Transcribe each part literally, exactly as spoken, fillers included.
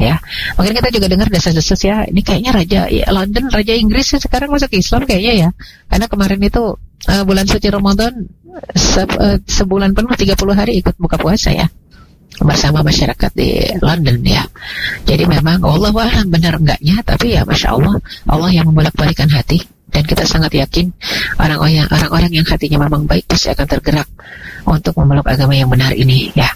ya. Mungkin kita juga dengar desas-desus ya, ini kayaknya raja ya, London, raja Inggris ya, sekarang masuk Islam kayaknya ya. Karena kemarin itu uh, bulan suci Ramadan se uh, sebulan penuh tiga puluh hari ikut buka puasa ya bersama masyarakat di London ya. Jadi memang Allah wa'alam benar enggaknya, tapi ya Masya Allah, Allah yang membolak-balikan hati. Dan kita sangat yakin orang-orang yang, orang-orang yang hatinya memang baik pasti akan tergerak untuk memeluk agama yang benar ini ya.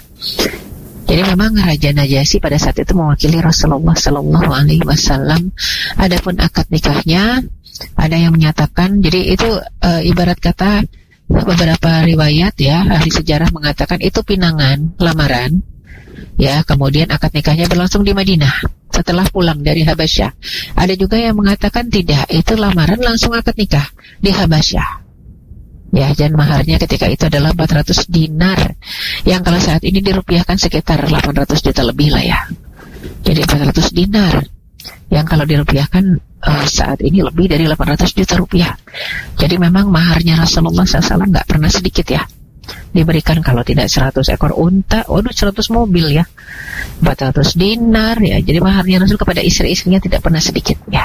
Jadi memang Raja Najasyi pada saat itu mewakili Rasulullah Sallallahu Alaihi Wasallam. Adapun akad nikahnya ada yang menyatakan, jadi itu e, ibarat kata beberapa riwayat ya ahli sejarah mengatakan itu pinangan lamaran ya, kemudian akad nikahnya berlangsung di Madinah setelah pulang dari Habasyah. Ada juga yang mengatakan tidak, itu lamaran langsung akad nikah di Habasyah ya, dan maharnya ketika itu adalah empat ratus dinar yang kalau saat ini dirupiahkan sekitar delapan ratus juta lebih lah ya. Jadi empat ratus dinar yang kalau dirupiahkan uh, saat ini lebih dari delapan ratus juta rupiah. Jadi memang maharnya Rasulullah shallallahu alaihi wasallam nggak pernah sedikit ya, diberikan kalau tidak seratus ekor unta, waduh seratus mobil ya, empat ratus dinar ya. Jadi maharnya Rasul kepada istri-istrinya tidak pernah sedikit ya.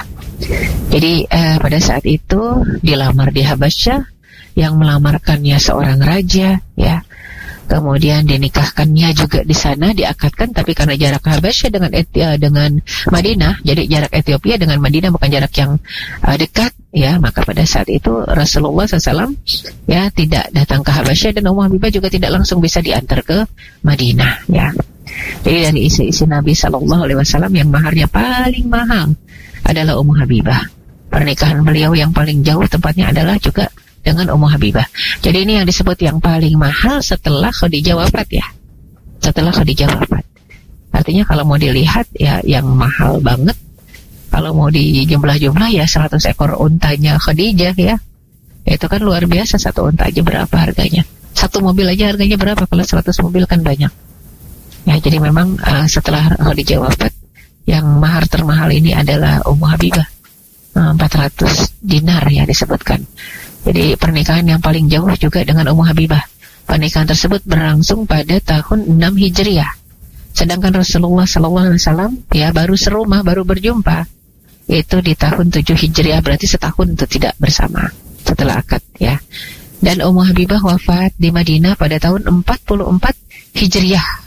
Jadi uh, pada saat itu dilamar di Habasyah, yang melamarkannya seorang raja ya, kemudian dinikahkannya juga di sana, diakadkan, tapi karena jarak Habasyah dengan Eti- dengan Madinah, jadi jarak Ethiopia dengan Madinah bukan jarak yang uh, dekat ya, maka pada saat itu Rasulullah shallallahu alaihi wasallam ya tidak datang ke Habasyah, dan Ummu Habibah juga tidak langsung bisa diantar ke Madinah ya. Jadi dari isi-isi Nabi Sallallahu Alaihi Wasallam yang maharnya paling mahal adalah Ummu Habibah. Pernikahan beliau yang paling jauh tempatnya adalah juga dengan Ummu Habibah. Jadi ini yang disebut yang paling mahal setelah Khadijah wafat ya. Setelah Khadijah wafat. Artinya kalau mau dilihat ya yang mahal banget, kalau mau dijumlah-jumlah ya seratus ekor untanya Khadijah ya. Itu kan luar biasa, satu unta aja berapa harganya. Satu mobil aja harganya berapa, kalau seratus mobil kan banyak. Ya jadi memang uh, setelah Khadijah wafat, yang mahar termahal ini adalah Ummu Habibah. Uh, empat ratus dinar ya disebutkan. Jadi pernikahan yang paling jauh juga dengan Ummu Habibah. Pernikahan tersebut berlangsung pada tahun enam Hijriah. Sedangkan Rasulullah Sallallahu Alaihi Wasallam ya baru serumah, baru berjumpa itu di tahun tujuh Hijriah, berarti setahun itu tidak bersama setelah akad ya. Dan Ummu Habibah wafat di Madinah pada tahun empat puluh empat Hijriah.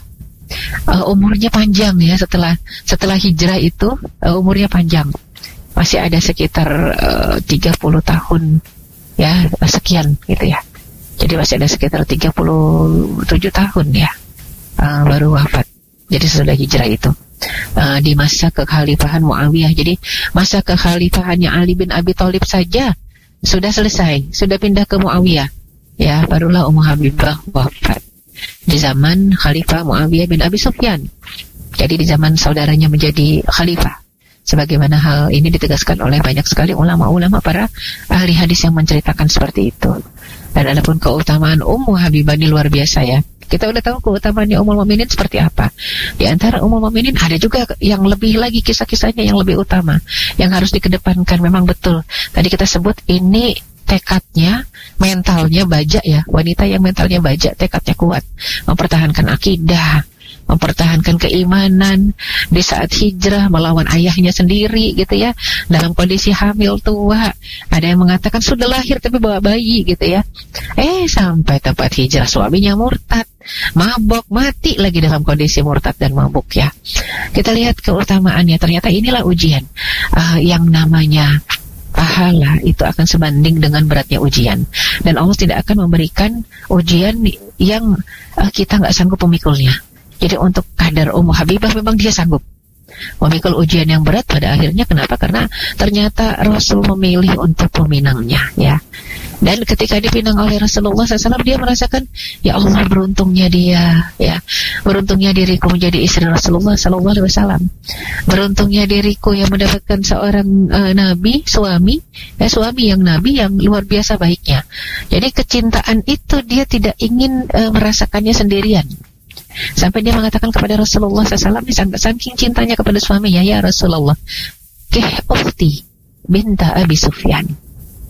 Uh, umurnya panjang ya, setelah setelah hijrah itu uh, umurnya panjang. Masih ada sekitar uh, tiga puluh tahun ya, sekian gitu ya. Jadi masih ada sekitar tiga puluh tujuh tahun ya, uh, baru wafat. Jadi sesudah hijrah itu uh, di masa kekhalifahan Muawiyah. Jadi masa kekhalifahannya Ali bin Abi Thalib saja sudah selesai, sudah pindah ke Muawiyah ya, barulah Ummu Habibah wafat di zaman Khalifah Muawiyah bin Abi Sufyan. Jadi di zaman saudaranya menjadi khalifah. Sebagaimana hal ini ditegaskan oleh banyak sekali ulama-ulama para ahli hadis yang menceritakan seperti itu. Dan adapun keutamaan Ummu Habibah ini luar biasa ya. Kita udah tahu keutamaannya Ummul Mukminin seperti apa. Di antara Ummul Mukminin ada juga yang lebih lagi, kisah-kisahnya yang lebih utama, yang harus dikedepankan. Memang betul tadi kita sebut ini tekadnya, mentalnya baja ya. Wanita yang mentalnya baja, tekadnya kuat, mempertahankan akidah, mempertahankan keimanan di saat hijrah melawan ayahnya sendiri gitu ya, dalam kondisi hamil tua. Ada yang mengatakan sudah lahir tapi bawa bayi gitu ya. Eh sampai tempat hijrah suaminya murtad, mabok, mati lagi dalam kondisi murtad dan mabuk ya. Kita lihat keutamaannya. Ternyata inilah ujian uh, yang namanya pahala itu akan sebanding dengan beratnya ujian. Dan Allah tidak akan memberikan ujian yang uh, kita nggak sanggup memikulnya. Jadi untuk kadar Ummu Habibah memang dia sanggup memikul ujian yang berat pada akhirnya. Kenapa? Karena ternyata Rasul memilih untuk meminangnya ya. Dan ketika dipinang oleh Rasulullah shallallahu alaihi wasallam, dia merasakan, ya Allah beruntungnya dia ya, beruntungnya diriku menjadi istri Rasulullah shallallahu alaihi wasallam, beruntungnya diriku yang mendapatkan seorang uh, nabi, suami ya, suami yang nabi yang luar biasa baiknya. Jadi kecintaan itu dia tidak ingin uh, merasakannya sendirian. Sampai dia mengatakan kepada Rasulullah shallallahu alaihi wasallam, saking cintanya kepada suaminya, ya Rasulullah, keh ukhti binta Abi Sufyan,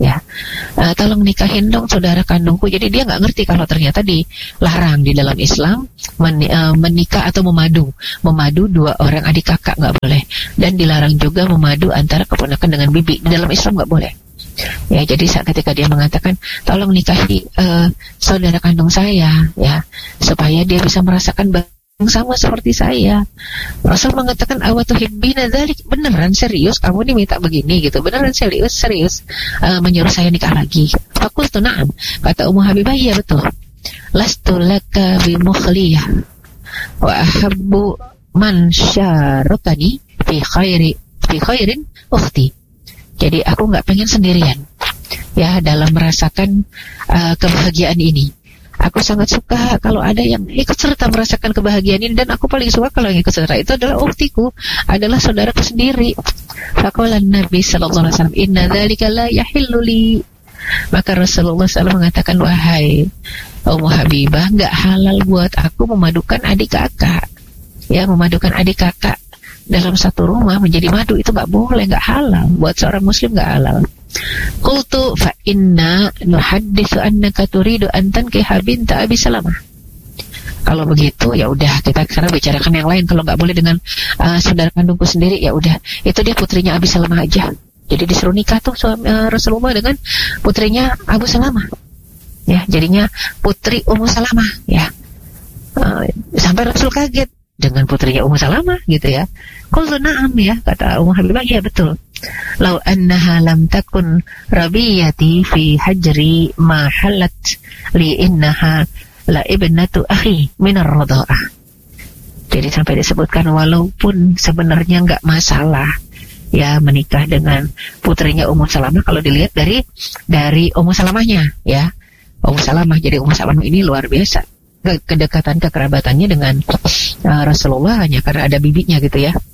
ya, uh, tolong nikahin dong saudara kandungku. Jadi dia nggak ngerti kalau ternyata dilarang di dalam Islam men, uh, menikah atau memadu, memadu dua orang adik kakak nggak boleh, dan dilarang juga memadu antara keponakan dengan bibi. Di dalam Islam nggak boleh. Ya, jadi saat ketika dia mengatakan tolong nikahi uh, saudara kandung saya, ya, supaya dia bisa merasakan yang sama seperti saya. Rasul mengatakan awatuhibbina dzalik, beneran serius kamu nih minta begini gitu, beneran serius serius uh, menyuruh saya nikah lagi. Faqultu na'am, kata Ummu Habibah, iya betul. Lastu laka bimukhliyah wa ahabbu man syarukani fi khairi fi khairin ukhti. Jadi aku nggak pengen sendirian, ya, dalam merasakan uh, kebahagiaan ini. Aku sangat suka kalau ada yang ikut serta merasakan kebahagiaan ini, dan aku paling suka kalau yang ikut serta itu adalah ukhtiku, adalah saudaraku sendiri. Faqala Nabi sallallahu alaihi wasallam, inna dzalika la yahillu li. Maka Rasulullah shallallahu alaihi wasallam mengatakan, wahai Ummu Habibah, nggak halal buat aku memadukan adik kakak, ya, memadukan adik kakak dalam satu rumah menjadi madu, itu nggak boleh, nggak halal buat seorang muslim, nggak halal. Qultu fa inna nuhadditsu annaka turidu an tankiha binta Abi Salamah. Kalau begitu ya udah, kita sekarang bicarakan yang lain. Kalau nggak boleh dengan uh, saudara kandungku sendiri, ya udah, itu dia putrinya Abi Salamah aja. Jadi disuruh nikah tuh suami, uh, Rasulullah dengan putrinya Abu Salamah, ya, jadinya putri Ummu Salamah, ya. Uh, sampai Rasul kaget dengan putrinya Ummu Salamah gitu, ya. Qultu na'am, ya, kata Ummu Habibah, ya betul. Lau annaha lam takun rabiyati fi hajri ma halat li innaha la ibnatu akhi minar radha'ah. Jadi sampai disebutkan walaupun sebenarnya nggak masalah, ya, menikah dengan putrinya Ummu Salamah kalau dilihat dari dari Ummu Salamahnya, ya. Ummu Salamah, jadi Ummu Salamah ini luar biasa kedekatan kekerabatannya dengan uh, Rasulullah hanya karena ada bibinya gitu, ya.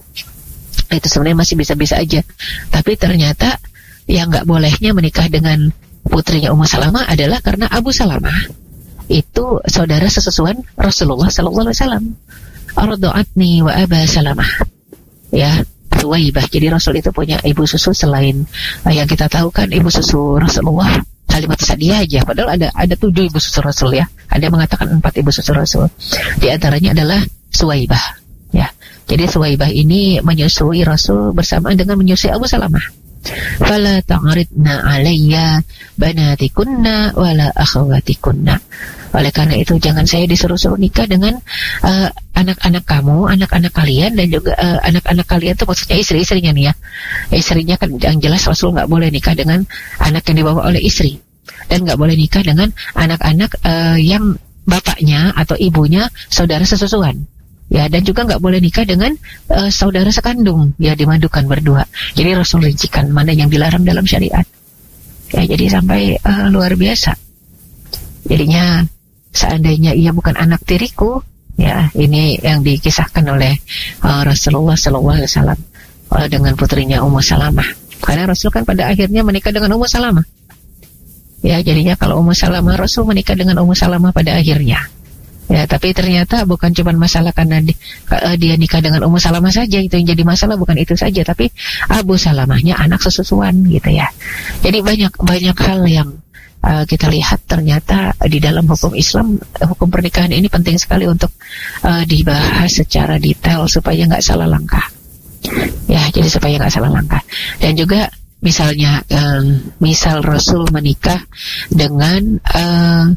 Itu sebenarnya masih bisa-bisa aja. Tapi ternyata yang nggak bolehnya menikah dengan putrinya Ummu Salamah adalah karena Abu Salamah itu saudara sesusuan Rasulullah Sallallahu Alaihi Wasallam. Ardo'atni wa Aba Salamah, ya, Suwaibah. Jadi Rasul itu punya ibu susu selain uh, yang kita tahu kan ibu susu Rasulullah Halimah Sa'diyah aja. Padahal ada ada tujuh ibu susu Rasul, ya. Ada yang mengatakan empat ibu susu Rasul. Di antaranya adalah Suwaibah, ya. Jadi Suwaibah ini menyusui Rasul bersamaan dengan menyusui Abu Salamah. Fala ta'aridna alayya banatikunna wala akhawatikunna. Oleh karena itu jangan saya disuruh-suruh nikah dengan uh, anak-anak kamu, anak-anak kalian, dan juga uh, anak-anak kalian itu maksudnya istri-istrinya nih, ya. Istrinya kan yang jelas Rasul nggak boleh nikah dengan anak yang dibawa oleh istri, dan nggak boleh nikah dengan anak-anak uh, yang bapaknya atau ibunya saudara sesusuan. Ya, dan juga nggak boleh nikah dengan uh, saudara sekandung, ya, dimadukan berdua. Jadi Rasul rincikan mana yang dilarang dalam syariat. Ya, jadi sampai uh, luar biasa. Jadinya seandainya ia bukan anak tiriku, ya, ini yang dikisahkan oleh uh, Rasulullah Sallallahu Alaihi Wasallam uh, dengan putrinya Ummu Salamah. Karena Rasul kan pada akhirnya menikah dengan Ummu Salamah. Ya, jadinya kalau Ummu Salamah, Rasul menikah dengan Ummu Salamah pada akhirnya. Ya, tapi ternyata bukan cuma masalah karena di, uh, dia nikah dengan Ummu Salamah saja, itu yang jadi masalah, bukan itu saja, tapi Abu Salamahnya anak sesusuan gitu, ya. Jadi banyak banyak hal yang uh, kita lihat ternyata di dalam hukum Islam, hukum pernikahan ini penting sekali untuk uh, dibahas secara detail supaya nggak salah langkah. Ya, jadi supaya nggak salah langkah. Dan juga misalnya um, misal Rasul menikah dengan uh,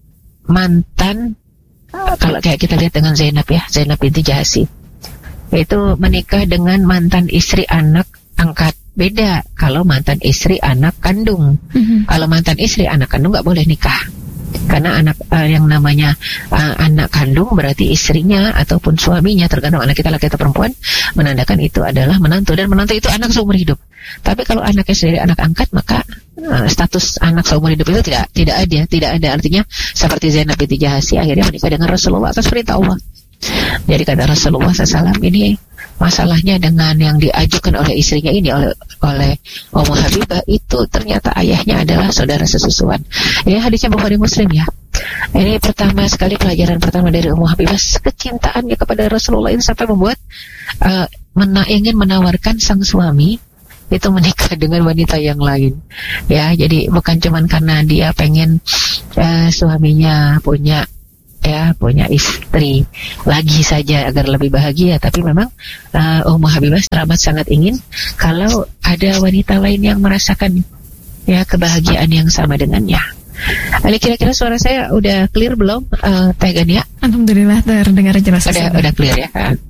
mantan, kalau kayak kita lihat dengan Zainab, ya, Zainab binti Jahsy, itu menikah dengan mantan istri anak angkat. Beda kalau mantan istri anak kandung. Mm-hmm. Kalau mantan istri anak kandung nggak boleh nikah, karena anak uh, yang namanya uh, anak kandung berarti istrinya ataupun suaminya, tergantung anak kita laki atau perempuan, menandakan itu adalah menantu, dan menantu itu anak seumur hidup. Tapi kalau anaknya sendiri anak angkat, maka uh, status anak seumur hidup itu tidak tidak ada, tidak ada. Artinya seperti Zainab binti Jahsy akhirnya menikah dengan Rasulullah atas perintah Allah. Jadi kata Rasulullah shallallahu alaihi wasallam, ini masalahnya dengan yang diajukan oleh istrinya ini, oleh oleh Ummu Habibah, itu ternyata ayahnya adalah saudara sesusuan. Ini hadisnya Bukhari Muslim, ya. Ini pertama sekali, pelajaran pertama dari Ummu Habibah, kecintaannya kepada Rasulullah ini sampai membuat uh, mena ingin menawarkan sang suami itu menikah dengan wanita yang lain. Ya, jadi bukan cuman karena dia pengen uh, suaminya punya ya punya istri lagi saja agar lebih bahagia, tapi memang uh, Ummu Habibah teramat sangat ingin kalau ada wanita lain yang merasakan ya kebahagiaan yang sama dengannya. Ali, kira-kira suara saya udah clear belum, uh, Tegan ya? Alhamdulillah terdengar jelas. Udah, udah clear ya.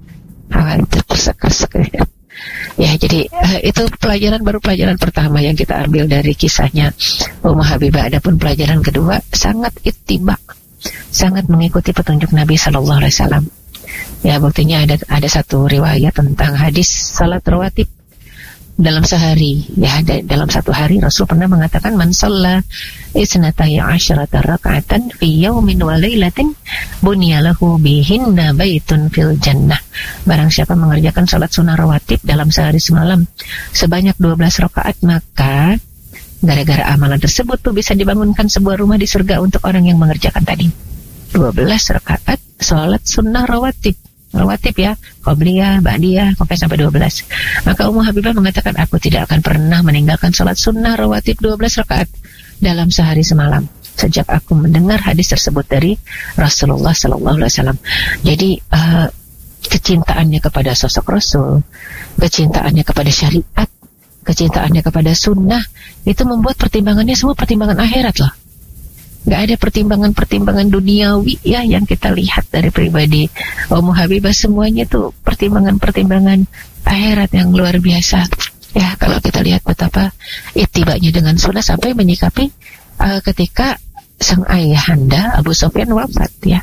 ya. Ya, jadi uh, itu pelajaran baru pelajaran pertama yang kita ambil dari kisahnya Ummu Habibah. Adapun pelajaran kedua sangat ittiba, sangat mengikuti petunjuk Nabi Sallallahu Alaihi Wasallam. Ya, buktinya ada ada satu riwayat tentang hadis salat rawatib dalam sehari. Ya, dalam satu hari Rasul pernah mengatakan man shalla isnatai asyrata raka'atan fi yaumin wa lailatin bunyalahu bihinna baitun fil jannah. Barang siapa mengerjakan salat sunnah rawatib dalam sehari semalam sebanyak dua belas rakaat, maka gara-gara amalan tersebut tuh bisa dibangunkan sebuah rumah di surga untuk orang yang mengerjakan tadi dua belas rakaat salat sunnah rawatib. Rawatib ya, qabliyah, ba'diyah, sampai sampai dua belas. Maka Ummu Habibah mengatakan, aku tidak akan pernah meninggalkan salat sunnah rawatib dua belas rakaat dalam sehari semalam sejak aku mendengar hadis tersebut dari Rasulullah Sallallahu Alaihi Wasallam. Jadi uh, kecintaannya kepada sosok Rasul, kecintaannya kepada syariat, kecintaannya kepada sunnah, itu membuat pertimbangannya semua pertimbangan akhirat loh. Gak ada pertimbangan-pertimbangan duniawi ya yang kita lihat dari pribadi Ummu Habibah. Semuanya tuh pertimbangan-pertimbangan akhirat yang luar biasa. Ya, kalau kita lihat betapa ittibanya dengan sunnah sampai menyikapi uh, ketika sang ayahanda Abu Sufyan wafat ya.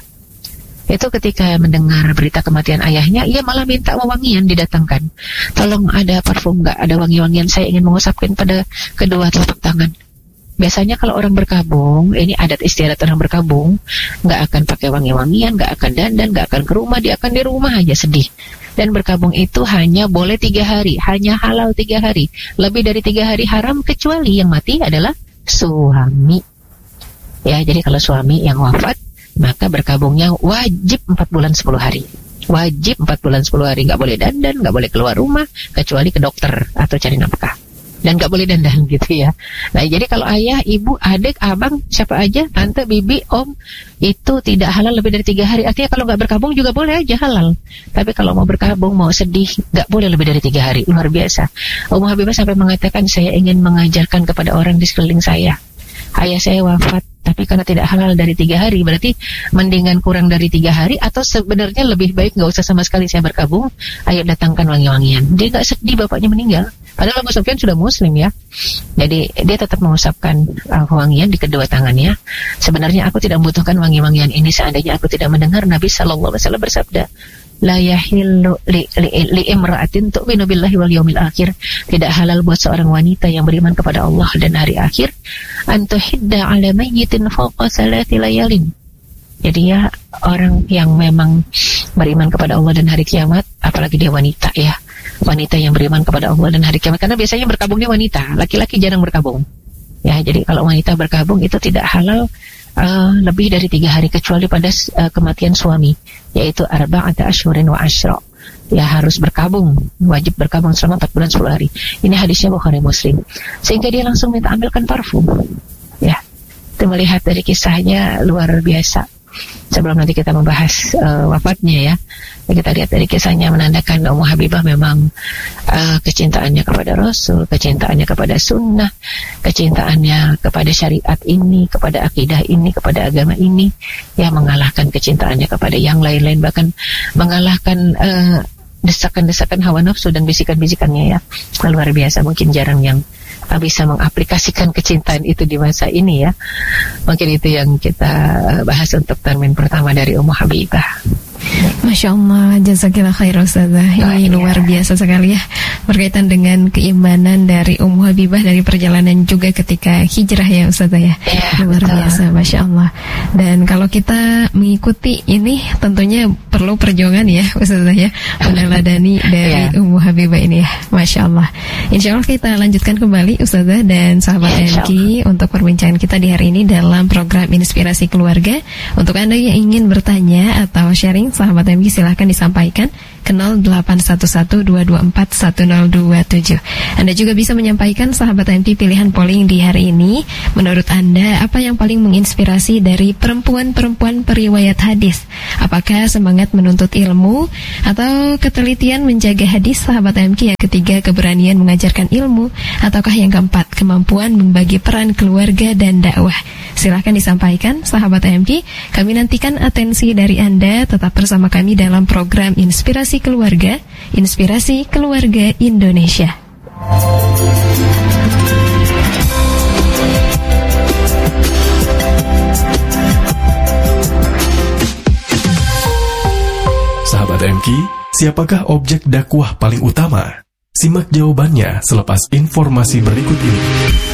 Itu ketika mendengar berita kematian ayahnya, ia malah minta wewangian didatangkan. Tolong ada parfum gak, ada wangi-wangian, saya ingin mengusapkan pada kedua telapak tangan. Biasanya kalau orang berkabung, ini adat istiadat orang berkabung, nggak akan pakai wangi-wangian, nggak akan dandan, nggak akan ke rumah, dia akan di rumah aja sedih. Dan berkabung itu hanya boleh tiga hari, hanya halal tiga hari. Lebih dari tiga hari haram, kecuali yang mati adalah suami. Ya, jadi kalau suami yang wafat, maka berkabungnya wajib empat bulan sepuluh hari. Wajib empat bulan sepuluh hari, nggak boleh dandan, nggak boleh keluar rumah, kecuali ke dokter atau cari nafkah. Dan gak boleh dandan gitu ya. Nah, jadi kalau ayah, ibu, adik, abang, siapa aja, tante, bibi, om, itu tidak halal lebih dari tiga hari. Artinya kalau gak berkabung juga boleh aja halal. Tapi kalau mau berkabung, mau sedih, gak boleh lebih dari tiga hari. Luar biasa. Ummu Habibah sampai mengatakan, saya ingin mengajarkan kepada orang di sekeliling saya. Ayah saya wafat, tapi karena tidak halal dari tiga hari, berarti mendingan kurang dari tiga hari, atau sebenarnya lebih baik gak usah sama sekali saya berkabung, ayo datangkan wangi-wangian. Dia gak sedih bapaknya meninggal. Padahal Abu Sufyan sudah muslim ya. Jadi dia tetap mengusapkan uh, wangian di kedua tangannya. Sebenarnya aku tidak membutuhkan wangi-wangian ini seandainya aku tidak mendengar Nabi Sallallahu Alaihi Wasallam bersabda, la yahillu li, li, li imra'atin tu'minu billahi wal yawmil akhir. Tidak halal buat seorang wanita yang beriman kepada Allah dan hari akhir, an tuhidda ala mayyitin fawqa salati layalin. Jadi ya, orang yang memang beriman kepada Allah dan hari kiamat, apalagi dia wanita ya, wanita yang beriman kepada Allah dan hari kiamat, karena biasanya berkabungnya wanita, laki-laki jarang berkabung ya. Jadi kalau wanita berkabung itu tidak halal uh, lebih dari tiga hari, kecuali pada uh, kematian suami, yaitu arba'ata asyhurin wa asyra. Ya, harus berkabung, wajib berkabung selama empat bulan sepuluh hari. Ini hadisnya Bukhari Muslim. Sehingga dia langsung minta ambilkan parfum ya. Itu melihat dari kisahnya luar biasa. Sebelum nanti kita membahas uh, wafatnya ya, kita lihat dari kisahnya menandakan Ummu Habibah memang uh, kecintaannya kepada Rasul, kecintaannya kepada sunnah, kecintaannya kepada syariat ini, kepada akidah ini, kepada agama ini, ya mengalahkan kecintaannya kepada yang lain-lain, bahkan mengalahkan uh, desakan-desakan hawa nafsu dan bisikan-bisikannya ya. Luar biasa, mungkin jarang yang bisa mengaplikasikan kecintaan itu di masa ini ya. Mungkin itu yang kita bahas untuk termin pertama dari Ummu Habibah. Masya Allah, jazakillah khair Ustazah. Ini oh, luar iya. biasa sekali ya, berkaitan dengan keimanan dari Ummu Habibah dari perjalanan juga ketika hijrah ya Ustazah ya, ya luar betul. biasa, Masya Allah. Dan kalau kita mengikuti ini tentunya perlu perjuangan ya Ustazah ya, meneladani dari ya. Ummu Habibah ini ya, Masya Allah. Insya Allah kita lanjutkan kembali Ustazah dan sahabat ya, M K untuk perbincangan kita di hari ini dalam program Inspirasi Keluarga. Untuk Anda yang ingin bertanya atau sharing, sahabat M K silahkan disampaikan ke nol delapan satu satu dua dua empat satu nol dua tujuh. Anda juga bisa menyampaikan sahabat M P pilihan polling di hari ini. Menurut Anda, apa yang paling menginspirasi dari perempuan-perempuan periwayat hadis? Apakah semangat menuntut ilmu atau ketelitian menjaga hadis sahabat M K? Yang ketiga, keberanian mengajarkan ilmu, ataukah yang keempat, kemampuan membagi peran keluarga dan dakwah? Silahkan disampaikan sahabat M K. Kami nantikan atensi dari Anda. Tetap bersama kami dalam program Inspirasi Keluarga, Inspirasi Keluarga Indonesia. Sahabat M K, siapakah objek dakwah paling utama? Simak jawabannya selepas informasi berikut ini.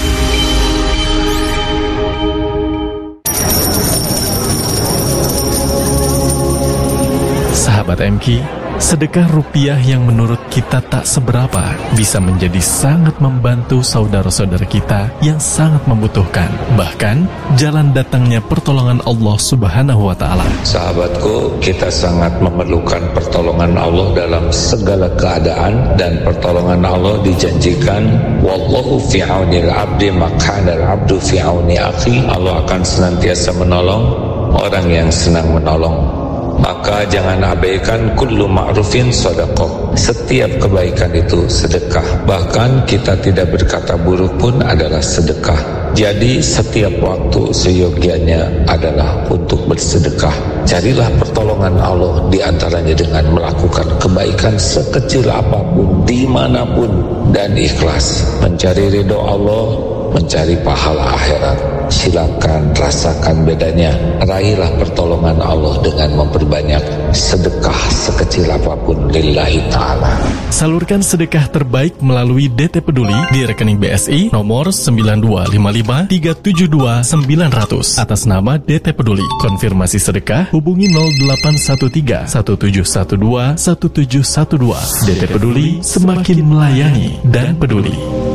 Sahabat M K, sedekah rupiah yang menurut kita tak seberapa bisa menjadi sangat membantu saudara-saudara kita yang sangat membutuhkan. Bahkan, jalan datangnya pertolongan Allah Subhanahu wa Ta'ala. Sahabatku, kita sangat memerlukan pertolongan Allah dalam segala keadaan, dan pertolongan Allah dijanjikan, wallahu fi aunil abdi makana al-abdu fi auni akhi. Allah akan senantiasa menolong orang yang senang menolong. Maka jangan abaikan kullu ma'rufin sedekah. Setiap kebaikan itu sedekah. Bahkan kita tidak berkata buruk pun adalah sedekah. Jadi setiap waktu seyogianya adalah untuk bersedekah. Carilah pertolongan Allah di antaranya dengan melakukan kebaikan sekecil apapun, dimanapun, dan ikhlas. Mencari ridho Allah, mencari pahala akhirat. Silakan rasakan bedanya. Raihlah pertolongan Allah dengan memperbanyak sedekah sekecil apapun lillahi ta'ala. Salurkan sedekah terbaik melalui D T Peduli di rekening B S I nomor sembilan dua lima lima tiga tujuh dua sembilan nol nol atas nama D T Peduli. Konfirmasi sedekah hubungi nol delapan satu tiga satu tujuh satu dua satu tujuh satu dua. D T Peduli, semakin melayani dan peduli.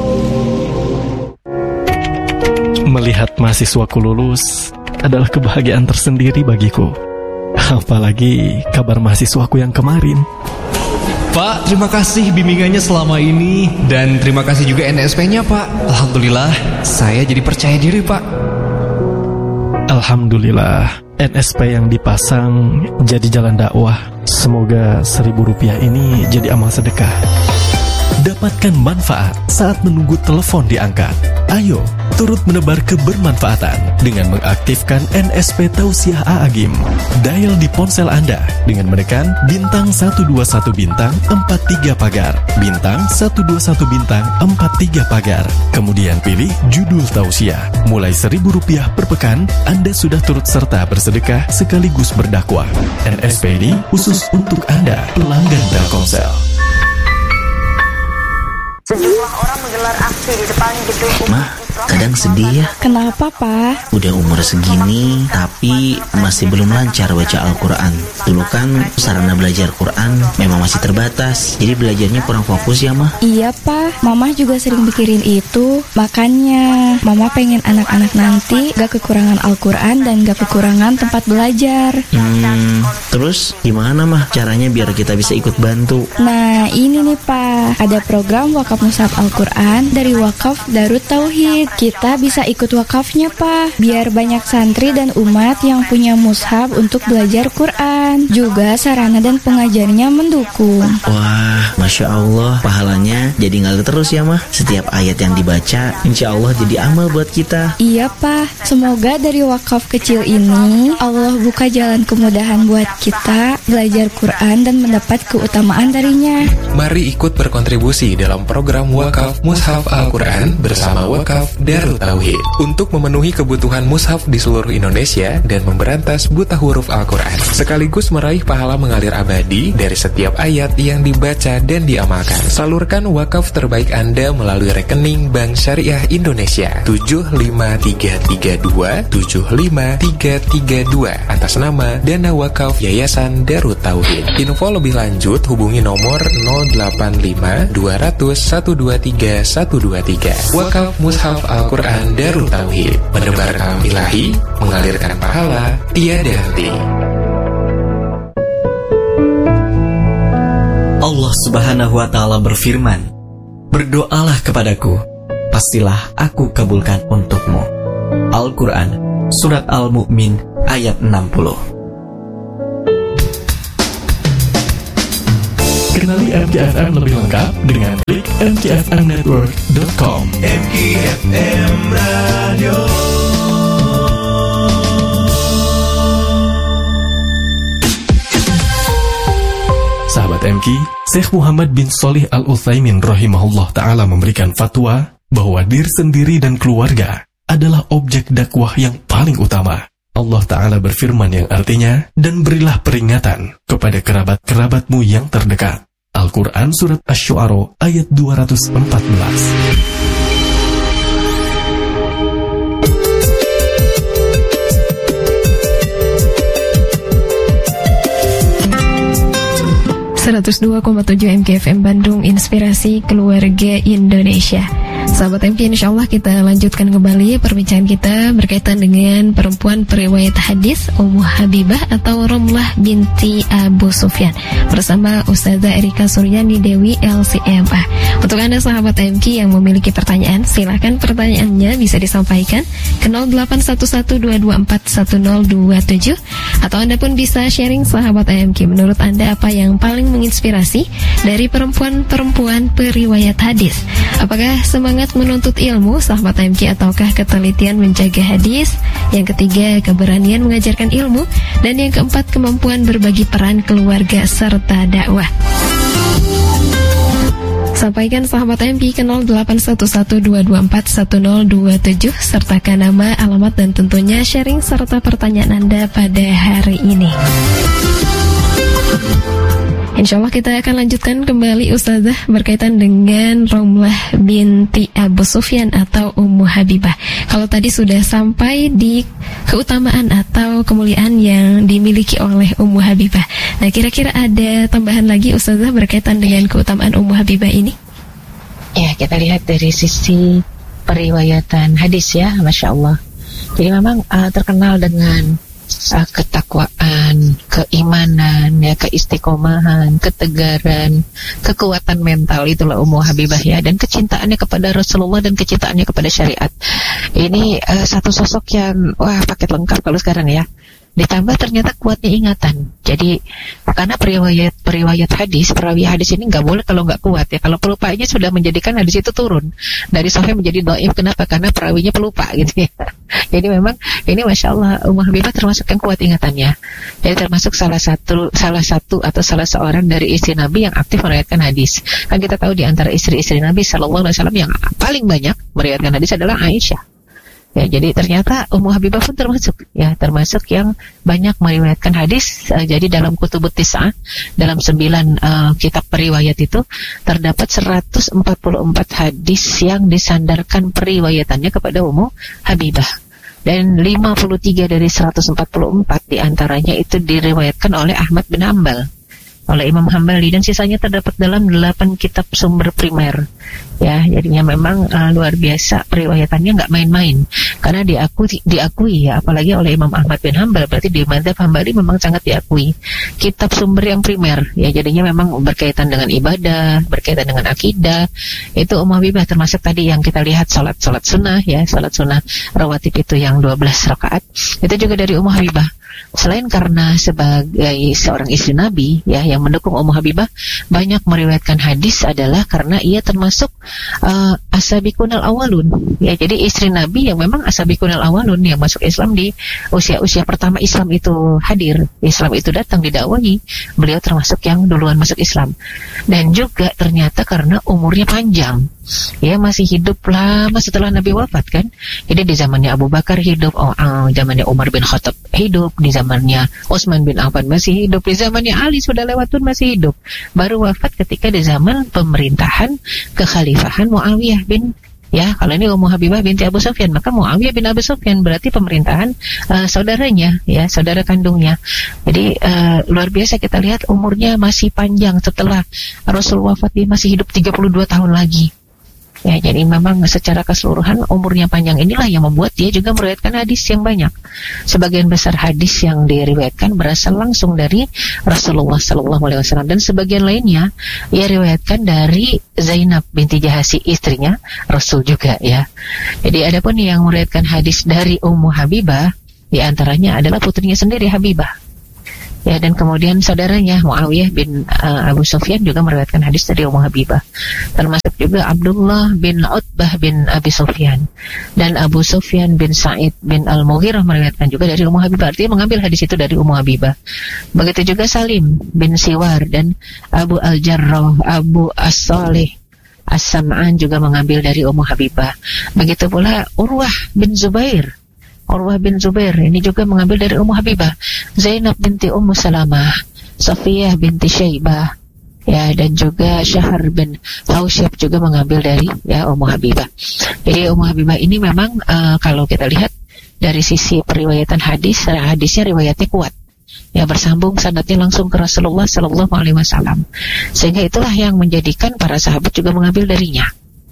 Melihat mahasiswaku lulus adalah kebahagiaan tersendiri bagiku. Apalagi kabar mahasiswaku yang kemarin. Pak, terima kasih bimbingannya selama ini. Dan terima kasih juga N S P-nya, Pak. Alhamdulillah, saya jadi percaya diri, Pak. Alhamdulillah, N S P yang dipasang jadi jalan dakwah. Semoga seribu rupiah ini jadi amal sedekah. Dapatkan manfaat saat menunggu telepon diangkat. Ayo, turut menebar kebermanfaatan dengan mengaktifkan N S P Tausiah A-Agim. Dial di ponsel Anda dengan menekan bintang satu dua satu bintang empat tiga pagar, bintang satu dua satu bintang empat tiga pagar. Kemudian pilih judul Tausiah. Mulai seribu rupiah per pekan, Anda sudah turut serta bersedekah sekaligus berdakwah. N S P ini khusus untuk Anda, pelanggan Telkomsel. Sejumlah orang menggelar aksi di depan gedung Ma, kadang sedih ya. Kenapa, Pak? Udah umur segini, tapi masih belum lancar baca Al-Quran. Dulu kan sarana belajar Quran memang masih terbatas, jadi belajarnya kurang fokus ya, Ma? Iya, Pak. Mama juga sering mikirin itu. Makanya, Mama pengen anak-anak nanti gak kekurangan Al-Quran dan gak kekurangan tempat belajar. Hmm, terus gimana, Ma, caranya biar kita bisa ikut bantu? Nah, ini nih, Pak. Ada program wakaf mushaf Al-Quran dari Wakaf Darut Tauhid. Kita bisa ikut wakafnya, Pak, biar banyak santri dan umat yang punya mushaf untuk belajar Quran. Juga sarana dan pengajarnya mendukung. Wah, Masya Allah, pahalanya jadi ngalir terus ya, Mah. Setiap ayat yang dibaca, insya Allah jadi amal buat kita. Iya, Pak. Semoga dari wakaf kecil ini Allah buka jalan kemudahan buat kita belajar Quran dan mendapat keutamaan darinya. Mari ikut berkontribusi dalam program Wakaf Mushaf Al-Quran bersama Wakaf Darut Tauhid untuk memenuhi kebutuhan mushaf di seluruh Indonesia dan memberantas buta huruf Al-Quran, sekaligus meraih pahala mengalir abadi dari setiap ayat yang dibaca dan diamalkan. Salurkan wakaf terbaik Anda melalui rekening Bank Syariah Indonesia tujuh lima tiga tiga dua tujuh lima tiga tiga dua atas nama Dana Wakaf Yayasan Darut Tauhid. Info lebih lanjut hubungi nomor nol delapan lima dua nol nol satu dua tiga satu dua tiga. Wakaf Mushaf Al-Quran Darut Tauhid, menebar kalam ilahi, mengalirkan pahala tiada henti. Subhanahu wa ta'ala berfirman, "Berdoalah kepadaku, pastilah aku kabulkan untukmu." Al-Quran, Surat Al-Mu'min, ayat enam puluh. Kenali M K F M lebih lengkap dengan klik m k f m network dot com. M K F M Radio. Sahabat M K, Syekh Muhammad bin Shalih Al-Utsaimin rahimahullah ta'ala memberikan fatwa bahwa diri sendiri dan keluarga adalah objek dakwah yang paling utama. Allah Ta'ala berfirman yang artinya, "Dan berilah peringatan kepada kerabat-kerabatmu yang terdekat." Al-Quran Surat Asy-Syu'ara ayat dua ratus empat belas. seratus dua koma tujuh M K F M Bandung, Inspirasi Keluarga Indonesia. Sahabat M K, insya Allah kita lanjutkan kembali perbincangan kita berkaitan dengan perempuan periwayat hadis Ummu Habibah atau Romlah binti Abu Sufyan bersama Ustazah Erika Suryani Dewi L C M A. Untuk Anda sahabat M K yang memiliki pertanyaan, silakan pertanyaannya bisa disampaikan ke nol delapan satu satu dua dua empat satu nol dua tujuh, atau Anda pun bisa sharing sahabat M K. Menurut Anda apa yang paling menginspirasi dari perempuan-perempuan periwayat hadis? Apakah semangat menuntut ilmu sahabat M K, ataukah ketelitian menjaga hadis? Yang ketiga, keberanian mengajarkan ilmu, dan yang keempat, kemampuan berbagi peran keluarga serta dakwah. Sampaikan sahabat M K ke nol delapan satu satu dua dua empat satu nol dua tujuh, sertakan nama, alamat, dan tentunya sharing serta pertanyaan Anda pada hari ini. Insya Allah kita akan lanjutkan kembali Ustazah berkaitan dengan Romlah binti Abu Sufyan atau Ummu Habibah. Kalau tadi sudah sampai di keutamaan atau kemuliaan yang dimiliki oleh Ummu Habibah. Nah, kira-kira ada tambahan lagi Ustazah berkaitan dengan keutamaan Ummu Habibah ini? Ya, kita lihat dari sisi periwayatan hadis ya, Masya Allah. Jadi memang uh, terkenal dengan Uh, ketakwaan, keimanan, ya, keistiqomahan, ketegaran, kekuatan mental, itulah Ummu Habibah ya, dan kecintaannya kepada Rasulullah dan kecintaannya kepada syariat. Ini uh, satu sosok yang wah paket lengkap kalau sekarang ya. Ditambah ternyata kuatnya ingatan. Jadi karena periwayat periwayat hadis, perawi hadis ini nggak boleh kalau nggak kuat ya. Kalau pelupanya sudah menjadikan hadis itu turun dari sahih menjadi dhaif. Kenapa? Karena perawinya pelupa gitu ya. Jadi memang ini Masya Allah Ummu Habibah termasuk yang kuat ingatannya. Jadi termasuk salah satu salah satu atau salah seorang dari istri Nabi yang aktif meriwayatkan hadis. Kan kita tahu di antara istri-istri Nabi Shallallahu Alaihi Wasallam yang paling banyak meriwayatkan hadis adalah Aisyah. Ya, jadi ternyata Ummu Habibah pun termasuk ya, termasuk yang banyak meriwayatkan hadis. Uh, jadi dalam Kutubut Tis'ah, dalam sembilan uh, kitab periwayat itu terdapat seratus empat puluh empat hadis yang disandarkan periwayatannya kepada Ummu Habibah. Dan lima puluh tiga dari seratus empat puluh empat diantaranya itu diriwayatkan oleh Ahmad bin Hanbal, oleh Imam Hambali, dan sisanya terdapat dalam delapan kitab sumber primer. Ya, jadinya memang uh, luar biasa periwayatannya, nggak main-main. Karena diakui, diakui ya, apalagi oleh Imam Ahmad bin Hanbal, berarti di mazhab Hambali memang sangat diakui. Kitab sumber yang primer, ya jadinya memang berkaitan dengan ibadah, berkaitan dengan akidah. Itu Ummu Habibah termasuk tadi yang kita lihat salat salat sunnah ya, salat sunnah rawatib itu yang dua belas rakaat. Itu juga dari Ummu Habibah. Selain karena sebagai seorang istri Nabi ya yang mendukung Ummu Habibah banyak meriwayatkan hadis adalah karena ia termasuk uh, asabiqunal awalun ya, jadi istri Nabi yang memang asabiqunal awalun yang masuk Islam di usia-usia pertama Islam itu hadir, Islam itu datang didakwahi, beliau termasuk yang duluan masuk Islam. Dan juga ternyata karena umurnya panjang ya, masih hidup lama setelah Nabi wafat kan. Jadi di zamannya Abu Bakar hidup, oh, oh zamannya Umar bin Khattab hidup, di zamannya Utsman bin Affan masih hidup, di zamannya Ali sudah lewat pun masih hidup. Baru wafat ketika di zaman pemerintahan kekhalifahan Muawiyah bin ya, kalau ini Ummu Habibah binti Abu Sufyan, maka Muawiyah bin Abu Sufyan berarti pemerintahan uh, saudaranya ya, saudara kandungnya. Jadi uh, luar biasa kita lihat umurnya masih panjang, setelah Rasul wafat dia masih hidup tiga puluh dua tahun lagi. Ya, jadi memang secara keseluruhan umurnya panjang inilah yang membuat dia juga meriwayatkan hadis yang banyak. Sebagian besar hadis yang diriwayatkan berasal langsung dari Rasulullah Sallallahu Alaihi Wasallam, dan sebagian lainnya ia riwayatkan dari Zainab binti Jahasi, istrinya Rasul juga ya. Jadi adapun yang meriwayatkan hadis dari Ummu Habibah, di antaranya adalah putrinya sendiri Habibah. Ya, dan kemudian saudaranya Muawiyah bin uh, Abu Sufyan juga meriwayatkan hadis dari Ummu Habibah. Termasuk juga Abdullah bin Utbah bin Abi Sufyan, dan Abu Sufyan bin Sa'id bin Al-Mughirah meriwayatkan juga dari Ummu Habibah. Artinya mengambil hadis itu dari Ummu Habibah. Begitu juga Salim bin Siwar dan Abu Al-Jarrah, Abu As-Salih As-Sam'an juga mengambil dari Ummu Habibah. Begitu pula Urwah bin Zubair Urwah bin Zubair ini juga mengambil dari Ummu Habibah. Zainab binti Ummu Salamah, Safiyah binti Syaibah, ya, dan juga Syahr bin Hausyab juga mengambil dari ya Ummu Habibah. Jadi Ummu Habibah ini memang uh, kalau kita lihat dari sisi periwayatan hadis, hadisnya riwayatnya kuat. Ya, bersambung sanadnya langsung ke Rasulullah Sallallahu Alaihi Wasallam. Sehingga itulah yang menjadikan para sahabat juga mengambil darinya.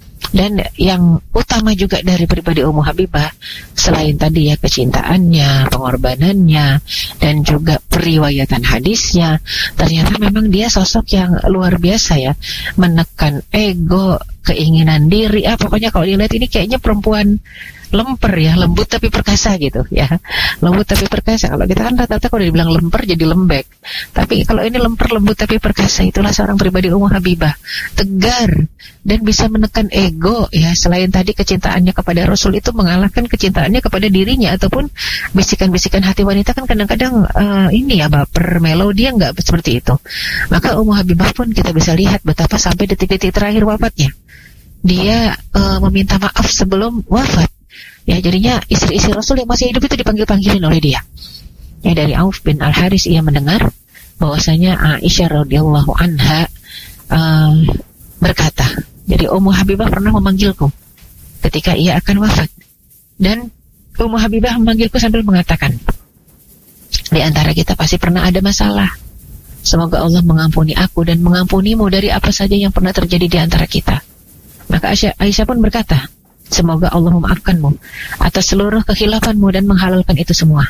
Dan yang utama juga dari pribadi Ummu Habibah, selain tadi ya kecintaannya, pengorbanannya, dan juga periwayatan hadisnya, ternyata memang dia sosok yang luar biasa ya, menekan ego, keinginan diri, ah pokoknya kalau dilihat ini kayaknya perempuan lemper ya, lembut tapi perkasa gitu ya, lembut tapi perkasa. Kalau kita kan rata-rata kalau dibilang lemper jadi lembek, tapi kalau ini lemper lembut tapi perkasa, itulah seorang pribadi Ummu Habibah, tegar dan bisa menekan ego ya. Selain tadi kecintaannya kepada Rasul itu mengalahkan kecintaannya kepada dirinya, ataupun bisikan-bisikan hati wanita kan kadang-kadang uh, ini ya baper, melo, dia nggak seperti itu. Maka Ummu Habibah pun kita bisa lihat betapa sampai detik-detik terakhir wafatnya dia uh, meminta maaf sebelum wafat. Ya, jadinya istri-istri Rasul yang masih hidup itu dipanggil-panggilin oleh dia. Ya, dari Auf bin Al-Haris ia mendengar bahwasanya Aisyah radhiyallahu anha uh, berkata, jadi Ummu Habibah pernah memanggilku ketika ia akan wafat, dan Ummu Habibah memanggilku sambil mengatakan, di antara kita pasti pernah ada masalah. Semoga Allah mengampuni aku dan mengampunimu dari apa saja yang pernah terjadi di antara kita. Maka Aisyah, Aisyah pun berkata, semoga Allah memaafkanmu atas seluruh kekhilafanmu dan menghalalkan itu semua.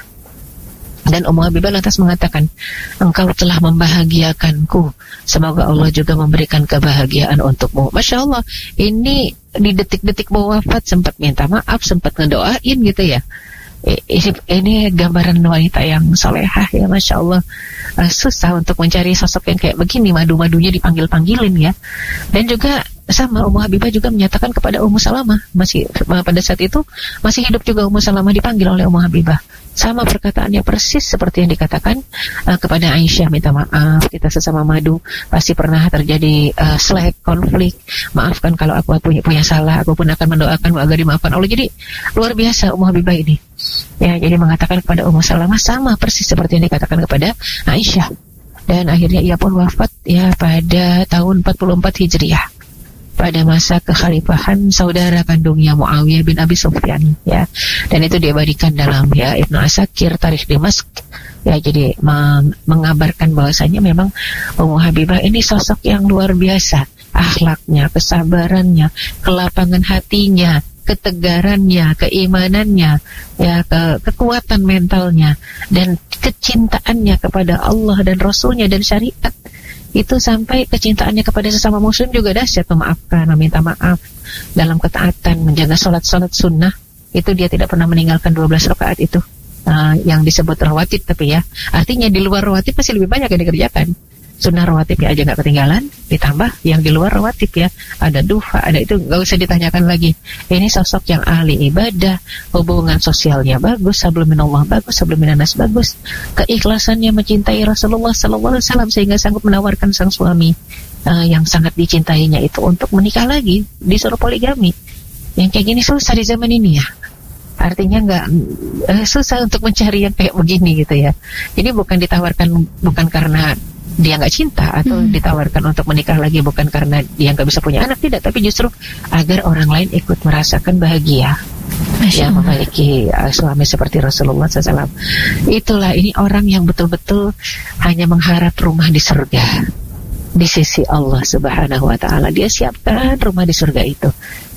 Dan Ummu Habibah lantas mengatakan, engkau telah membahagiakanku, semoga Allah juga memberikan kebahagiaan untukmu. Masya Allah, ini di detik-detik mau wafat sempat minta maaf, sempat ngedoain gitu ya. Ini, ini gambaran wanita yang solehah ya, Masya Allah. uh, Susah untuk mencari sosok yang kayak begini, madu-madunya dipanggil-panggilin ya. Dan juga sama Ummu Habibah juga menyatakan kepada Ummu Salamah, masih pada saat itu masih hidup juga Ummu Salamah, dipanggil oleh Ummu Habibah, sama perkataannya persis seperti yang dikatakan uh, kepada Aisyah, minta maaf, kita sesama madu pasti pernah terjadi uh, slack, konflik, maafkan kalau aku punya punya salah, aku pun akan mendoakanmu agar dimaafkan Allah. Jadi luar biasa Ummu Habibah ini ya, jadi mengatakan kepada Ummu Salamah sama persis seperti yang dikatakan kepada Aisyah. Dan akhirnya ia pun wafat ya pada tahun empat puluh empat Hijriah, pada masa kekhalifahan saudara kandungnya Muawiyah bin Abi Sufyan ya. Dan itu diabadikan dalam ya Ibnu Asakir Tarikh Dimashq ya. Jadi meng mengabarkan bahwasanya memang Ummu Habibah ini sosok yang luar biasa, akhlaknya, kesabarannya, kelapangan hatinya, ketegarannya, keimanannya, ya, ke kekuatan mentalnya, dan kecintaannya kepada Allah dan Rasulnya dan syariat. Itu sampai kecintaannya kepada sesama muslim juga dahsyat, memaafkan, meminta maaf dalam ketaatan, menjaga sholat-sholat sunnah. Itu dia tidak pernah meninggalkan dua belas rakaat itu uh, yang disebut rawatib, tapi ya artinya di luar rawatib masih lebih banyak yang dikerjakan. Sunnah rawatibnya aja gak ketinggalan, ditambah yang di luar rawatib ya, ada duha, ada itu, gak usah ditanyakan lagi. Ini sosok yang ahli ibadah, hubungan sosialnya bagus, hablum minallah bagus, hablum minanas bagus, keikhlasannya mencintai Rasulullah sallallahu alaihi wasallam sehingga sanggup menawarkan sang suami uh, yang sangat dicintainya itu untuk menikah lagi, disuruh poligami. Yang kayak gini susah di zaman ini ya. Artinya nggak uh, susah untuk mencari yang kayak begini gitu ya. Jadi bukan ditawarkan bukan karena dia nggak cinta atau hmm. ditawarkan untuk menikah lagi bukan karena dia nggak bisa punya anak, tidak, tapi justru agar orang lain ikut merasakan bahagia yang memiliki uh, suami seperti Rasulullah shallallahu alaihi wasallam. Itulah ini orang yang betul-betul hanya mengharap rumah di surga di sisi Allah Subhanahu Wa Taala. Dia siapkan rumah di surga itu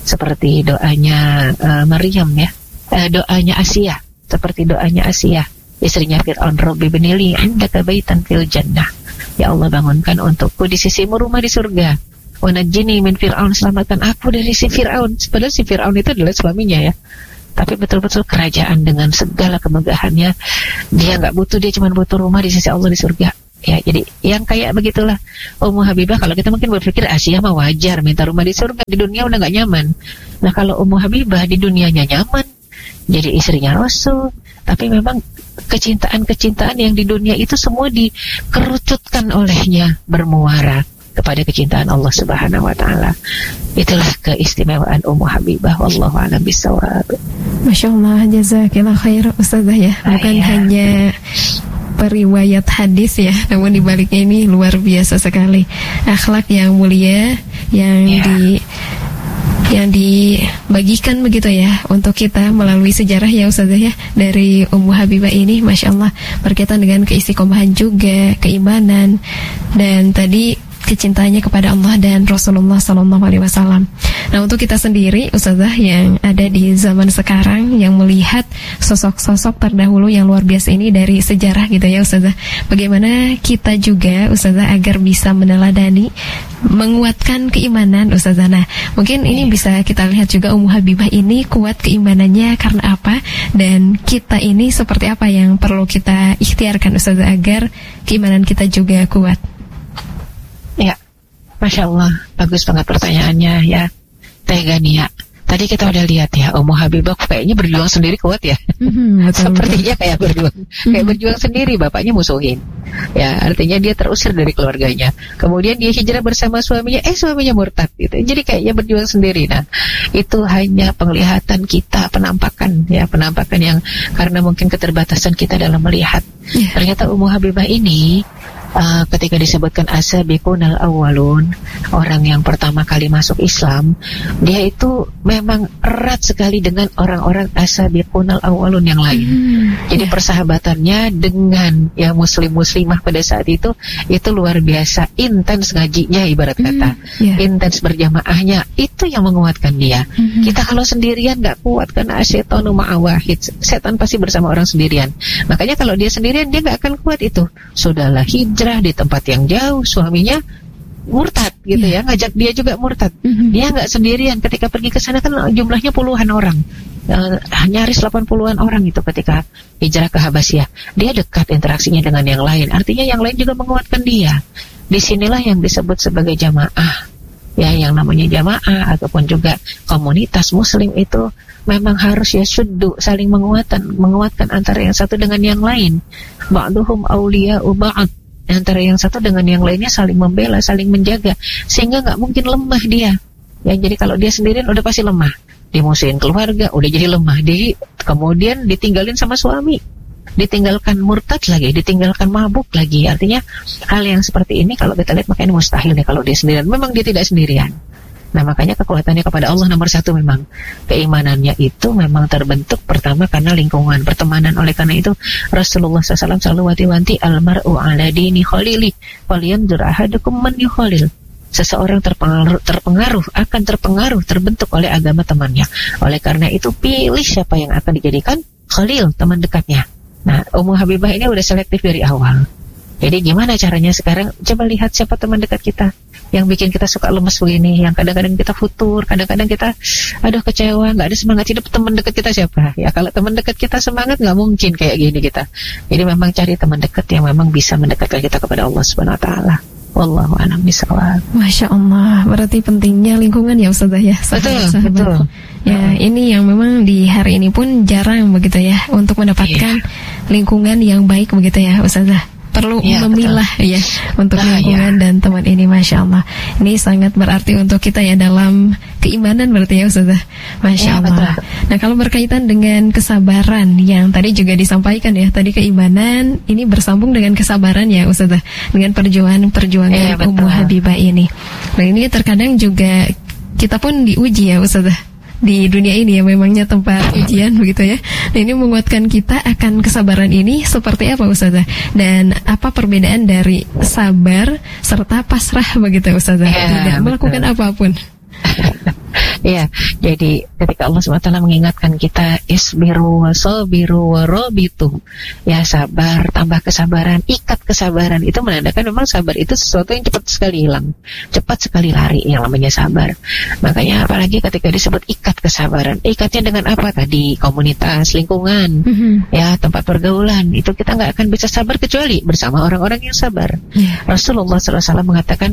seperti doanya uh, Maryam ya, uh, doanya Asia, seperti doanya Asia, istrinya Fir'aun, Rabbi binili indaka baitan fil jannah. Ya Allah, bangunkan untukku di sisimu rumah di surga. Wa najjini min Fir'aun, selamatkan aku dari si Fir'aun. Padahal si Fir'aun itu adalah suaminya ya. Tapi betul-betul kerajaan dengan segala kemegahannya, dia nggak butuh, dia cuma butuh rumah di sisi Allah di surga. Ya, jadi yang kayak begitulah Ummu Habibah. Kalau kita mungkin berpikir Asia mah wajar minta rumah di surga, di dunia udah nggak nyaman. Nah kalau Ummu Habibah di dunianya nyaman, jadi istrinya Rasul, tapi memang kecintaan-kecintaan yang di dunia itu semua dikerucutkan olehnya bermuara kepada kecintaan Allah Subhanahu wa taala. Itulah keistimewaan Ummu Habibah, wallahu a'lam bishawab. Masya Allah, jazakillah khair Ustazah ya. Bukan Ayah. hanya periwayat hadis ya, namun dibaliknya ini luar biasa sekali akhlak yang mulia yang yeah. di yang dibagikan begitu ya untuk kita melalui sejarah ya Ustazah ya dari Ummu Habibah ini. Masya Allah, berkaitan dengan keistiqomahan juga, keimanan, dan tadi kecintaannya kepada Allah dan Rasulullah Sallallahu Alaihi Wasallam. Nah, untuk kita sendiri Ustazah yang ada di zaman sekarang yang melihat sosok-sosok terdahulu yang luar biasa ini dari sejarah gitu ya Ustazah, bagaimana kita juga Ustazah agar bisa meneladani, menguatkan keimanan Ustazah. Nah, mungkin ini bisa kita lihat juga Ummu Habibah ini kuat keimanannya karena apa, dan kita ini seperti apa yang perlu kita ikhtiarkan Ustazah agar keimanan kita juga kuat. Ya, Masya Allah, bagus banget pertanyaannya ya Teh Gania. Tadi kita udah lihat ya, Ummu Habibah kayaknya berjuang sendiri kuat ya. Mm-hmm, Sepertinya kayak berjuang mm-hmm. Kayak berjuang sendiri, bapaknya musuhin. Ya, artinya dia terusir dari keluarganya. Kemudian dia hijrah bersama suaminya, eh suaminya murtad gitu. Jadi kayaknya berjuang sendiri. Nah, itu hanya penglihatan kita, penampakan ya, penampakan yang karena mungkin keterbatasan kita dalam melihat. Yeah. Ternyata Ummu Habibah ini Uh, ketika disebutkan as-sabiqunal awwalun, orang yang pertama kali masuk Islam, dia itu memang erat sekali dengan orang-orang as-sabiqunal awwalun yang lain. Hmm, Jadi yeah. persahabatannya dengan ya muslim-muslimah pada saat itu itu luar biasa, intens ngajinya ibarat kata, hmm, yeah. intens berjamaahnya, itu yang menguatkan dia. Hmm. Kita kalau sendirian nggak kuat karena asyaitonu ma'awahid, setan pasti bersama orang sendirian. Makanya kalau dia sendirian dia nggak akan kuat itu. Sudahlah hijrah di tempat yang jauh, suaminya murtad gitu yeah. ya, ngajak dia juga murtad. Mm-hmm. Dia nggak sendirian, ketika pergi ke sana kan jumlahnya puluhan orang, uh, nyaris delapan puluhan orang itu ketika hijrah ke Habasyah. Dia dekat interaksinya dengan yang lain, artinya yang lain juga menguatkan dia. Disinilah yang disebut sebagai jamaah ya, yang namanya jamaah ataupun juga komunitas muslim itu memang harus ya syuddu, saling menguatkan, menguatkan antara yang satu dengan yang lain. Ba'duhum awliya'u ba'd, antara yang satu dengan yang lainnya saling membela, saling menjaga, sehingga nggak mungkin lemah dia. Ya, jadi kalau dia sendirian udah pasti lemah, dimusuhin keluarga, udah jadi lemah, dia kemudian ditinggalin sama suami, ditinggalkan murtad lagi, ditinggalkan mabuk lagi. Artinya hal yang seperti ini kalau kita lihat makanya mustahil nih kalau dia sendirian. Memang dia tidak sendirian. Nah, makanya kekuatannya kepada Allah nomor satu, memang keimanannya itu memang terbentuk pertama karena lingkungan pertemanan. Oleh karena itu Rasulullah shallallahu alaihi wasallam selalu wanti-wanti, almar'u ala dini khalili falyanzur ahadukum man yukhalil. Seseorang terpengaruh, terpengaruh akan terpengaruh terbentuk oleh agama temannya. Oleh karena itu pilih siapa yang akan dijadikan khalil, teman dekatnya. Nah, Ummu Habibah ini udah selektif dari awal. Jadi gimana caranya sekarang? Coba lihat siapa teman dekat kita yang bikin kita suka lemes begini, yang kadang-kadang kita futur, kadang-kadang kita aduh kecewa, nggak ada semangat hidup. Teman dekat kita siapa? Ya kalau teman dekat kita semangat, nggak mungkin kayak gini kita. Jadi memang cari teman dekat yang memang bisa mendekatkan kita kepada Allah Subhanahu Wa Taala. Wallahu a'lam bishawab. Masya Allah, berarti pentingnya lingkungan ya Ustazah ya. Betul, betul. Ya, ini yang memang di hari ini pun jarang begitu ya untuk mendapatkan yeah. lingkungan yang baik begitu ya Ustazah. Perlu ya, memilah betul. ya untuk nah, lingkungan ya. dan teman ini. Masya Allah, ini sangat berarti untuk kita ya dalam keimanan berarti ya Ustazah. Masya ya, Allah betul. Nah, kalau berkaitan dengan kesabaran yang tadi juga disampaikan ya, tadi keimanan ini bersambung dengan kesabaran ya Ustazah, dengan perjuangan-perjuangan ya, Ummu Habibah ini. Nah, ini terkadang juga kita pun diuji ya Ustazah di dunia ini ya, memangnya tempat ujian begitu ya. Nah, ini menguatkan kita akan kesabaran ini seperti apa Ustazah? Dan apa perbedaan dari sabar serta pasrah begitu Ustazah? Ya, tidak melakukan betul. apapun. Ya, jadi ketika Allah subhanahu wa taala mengingatkan kita isbiru wasabiru warabitu, ya sabar, tambah kesabaran, ikat kesabaran, itu menandakan memang sabar itu sesuatu yang cepat sekali hilang, cepat sekali lari yang namanya sabar. Makanya apalagi ketika disebut ikat kesabaran, ikatnya dengan apa tadi? Komunitas, lingkungan, mm-hmm. ya tempat pergaulan, itu kita nggak akan bisa sabar kecuali bersama orang-orang yang sabar. Yeah. Rasulullah shallallahu alaihi wasallam mengatakan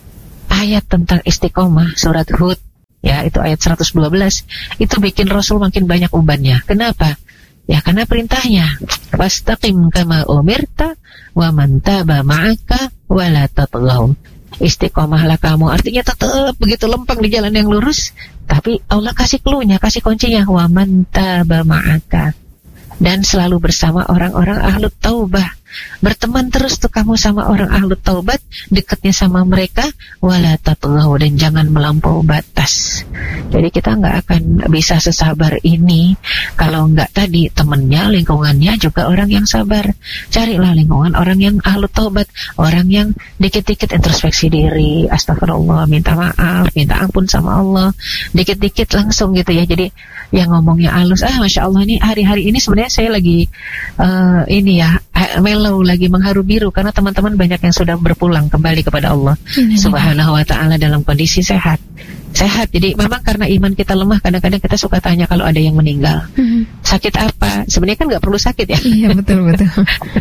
ayat tentang istiqomah surat Hud, ya itu ayat seratus dua belas, itu bikin Rasul makin banyak ubannya. Kenapa? Ya karena perintahnya fastaqim kama umirta wa man taba ma'aka wa la tatghaw. Istiqomahlah kamu, artinya tetap begitu lempeng di jalan yang lurus, tapi Allah kasih clue-nya, kasih kuncinya, wa man taba ma'aka, dan selalu bersama orang-orang ahlu taubah. Berteman terus tuh kamu sama orang ahlu taubat, dekatnya sama mereka, wala tatghaw, dan jangan melampaui batas. Jadi kita nggak akan bisa sesabar ini kalau nggak tadi temennya, lingkungannya juga orang yang sabar. Carilah lingkungan orang yang ahlu taubat, orang yang dikit-dikit introspeksi diri, astagfirullah, minta maaf, minta ampun sama Allah, dikit-dikit langsung gitu ya. Jadi yang ngomongnya halus, ah masya Allah nih hari-hari ini sebenarnya saya lagi uh, ini ya mellow, lagi mengharu biru karena teman-teman banyak yang sudah berpulang kembali kepada Allah ini Subhanahu wa ta'ala dalam kondisi sehat. Sehat, jadi memang karena iman kita lemah, kadang-kadang kita suka tanya kalau ada yang meninggal, mm-hmm. sakit apa? Sebenarnya kan nggak perlu sakit ya. Iya betul betul.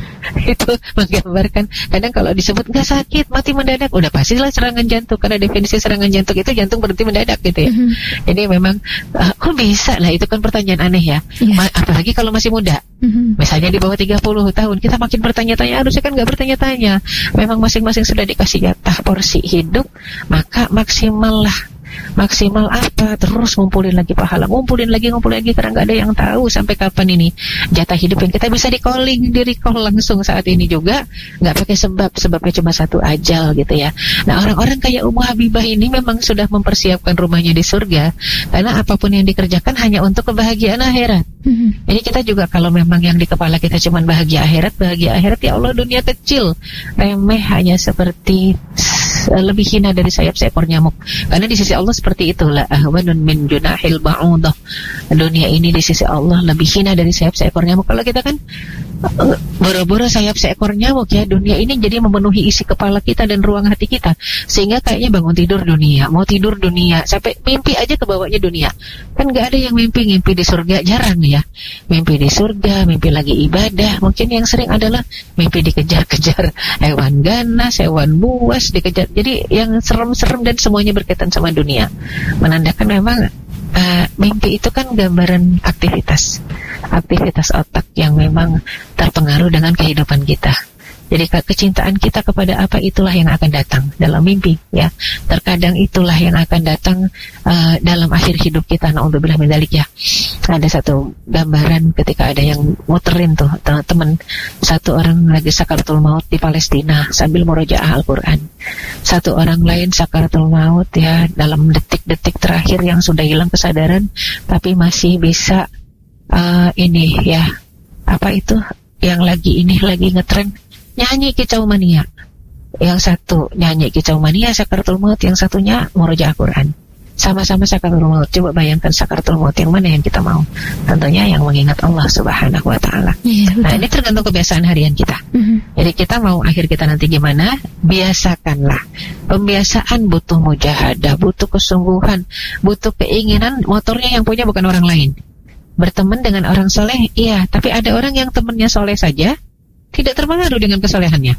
Itu menggambarkan kadang kalau disebut nggak sakit, mati mendadak, udah pastilah serangan jantung, karena definisi serangan jantung itu jantung berhenti mendadak gitu ya. Mm-hmm. Jadi memang uh, kok bisa lah, itu kan pertanyaan aneh ya. Yeah. Ma- apalagi kalau masih muda, mm-hmm. misalnya di bawah tiga puluh tahun, kita makin bertanya-tanya, harusnya kan nggak bertanya-tanya. Memang masing-masing sudah dikasih jatah porsi hidup, maka maksimal lah. Maksimal apa? Terus ngumpulin lagi pahala, ngumpulin lagi, ngumpulin lagi, karena nggak ada yang tahu sampai kapan ini jatah hidup yang kita bisa di calling, di recall langsung saat ini juga, nggak pakai sebab, sebabnya cuma satu, ajal gitu ya. Nah orang-orang kayak Ummu Habibah ini memang sudah mempersiapkan rumahnya di surga, karena apapun yang dikerjakan hanya untuk kebahagiaan akhirat. Mm-hmm. Jadi kita juga kalau memang yang di kepala kita cuma bahagia akhirat, bahagia akhirat, ya Allah dunia kecil, remeh, hanya seperti lebih hina dari sayap seekor nyamuk. Karena di sisi Allah seperti itulah, ahwanun min junahil ba'udah. Dunia ini di sisi Allah lebih hina dari sayap seekor nyamuk. Kalau kita kan boro-boro sayap seekor nyamuk ya, dunia ini jadi memenuhi isi kepala kita dan ruang hati kita, sehingga kayaknya bangun tidur dunia, mau tidur dunia, sampai mimpi aja kebawanya dunia. Kan gak ada yang mimpi ngimpi di surga, jarang ya. Mimpi di surga, mimpi lagi ibadah. Mungkin yang sering adalah mimpi dikejar-kejar hewan ganas, hewan buas, dikejar. Jadi yang serem-serem dan semuanya berkaitan sama dunia, menandakan memang uh, mimpi itu kan gambaran aktivitas aktivitas otak yang memang terpengaruh dengan kehidupan kita. Jadi kecintaan kita kepada apa, itulah yang akan datang dalam mimpi ya. Terkadang itulah yang akan datang uh, dalam akhir hidup kita. Na'udzubillah min dzalik ya. Ada satu gambaran ketika ada yang muterin tuh teman, satu orang lagi sakaratul maut di Palestina sambil murojaah Al-Qur'an. Satu orang lain sakaratul maut ya, dalam detik-detik terakhir yang sudah hilang kesadaran, tapi masih bisa uh, ini ya, apa itu yang lagi ini lagi ngetren, nyanyi kicau mania. Yang satu nyanyi kicau mania sakaratul maut, yang satunya murojaah Quran. Sama-sama sakaratul maut. Coba bayangkan sakaratul maut yang mana yang kita mau? Tentunya yang mengingat Allah Subhanahu wa taala. Ya, nah, ini tergantung kebiasaan harian kita. Uh-huh. Jadi kita mau akhir kita nanti gimana? Biasakanlah. Pembiasaan butuh mujahadah, butuh kesungguhan, butuh keinginan. Motornya yang punya bukan orang lain. Berteman dengan orang soleh, iya, tapi ada orang yang temannya soleh saja, tidak terpengaruh dengan kesolehannya.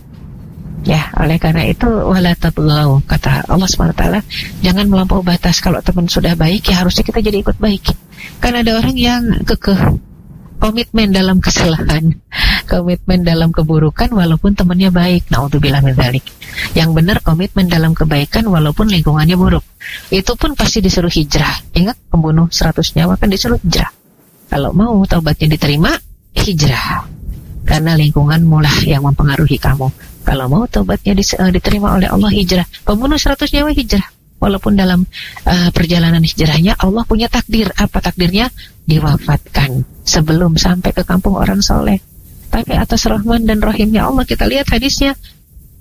Ya, oleh karena itu wala tatghaw, kata Allah subhanahu wa taala, jangan melampaui batas. Kalau teman sudah baik, ya harusnya kita jadi ikut baik. Karena ada orang yang kekeh, komitmen dalam kesalahan, komitmen dalam keburukan walaupun temannya baik. Na'udzubillah min dzalik. Yang benar komitmen dalam kebaikan walaupun lingkungannya buruk. Itu pun pasti disuruh hijrah. Ingat, pembunuh seratus nyawa kan disuruh hijrah. Kalau mau taubatnya diterima, hijrah. Karena lingkungan mulah yang mempengaruhi kamu. Kalau mau taubatnya diterima oleh Allah, hijrah. Pembunuh seratus nyawa hijrah. Walaupun dalam uh, perjalanan hijrahnya Allah punya takdir. Apa takdirnya? Diwafatkan sebelum sampai ke kampung orang soleh. Tapi atas rahman dan rahimnya Allah, kita lihat hadisnya,